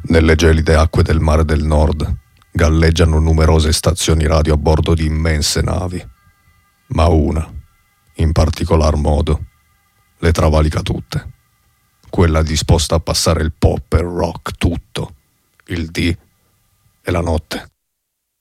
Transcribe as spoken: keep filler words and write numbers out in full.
Nelle gelide acque del mare del nord galleggiano numerose stazioni radio a bordo di immense navi, ma una, in particolar modo, le travalica tutte. Quella disposta a passare il pop e il rock tutto, il dì e la notte.